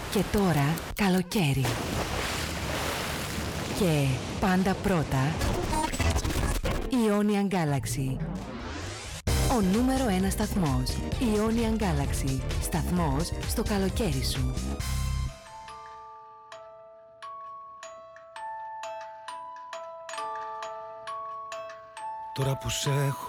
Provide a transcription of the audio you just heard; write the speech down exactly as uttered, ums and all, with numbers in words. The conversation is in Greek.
Και τώρα καλοκαίρι. Και πάντα πρώτα Ionian Galaxy. Ο νούμερο ένα σταθμός. Ionian Galaxy. Σταθμός στο καλοκαίρι σου. Τώρα που σε έχω